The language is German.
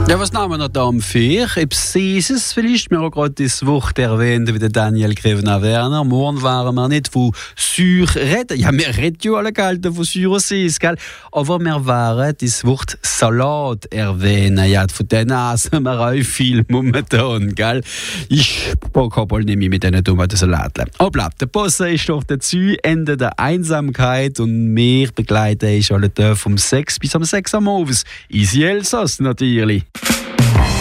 Ja, was nehmen wir da am Vier? Süßes vielleicht. Wir haben gerade das Wort erwähnt, wie der Daniel Grevena-Werner. Morgen waren wir nicht von Säure reden. Ja, wir reden ja alle Geld von Säure süß, gell? Aber wir waren das Wort Salat erwähnen. Ja, von denen essen wir auch viel momentan, gell? Ich bock aber nicht mehr mit diesen dummen Salaten. Aber der Bosse ist doch dazu, Ende der Einsamkeit, und wir begleiten euch alle vom 6 bis am 6 am Abend. Easy Elsass natürlich.